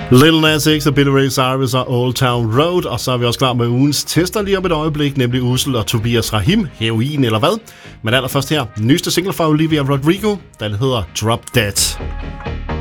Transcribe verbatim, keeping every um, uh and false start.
Lil Nas X og Billy Ray Cyrus og Old Town Road, og så er vi også klar med ugens tester lige om et øjeblik, nemlig Ussel og Tobias Rahim, heroin eller hvad. Men allerførst her, nyeste single fra Olivia Rodrigo, den hedder Drop Dead.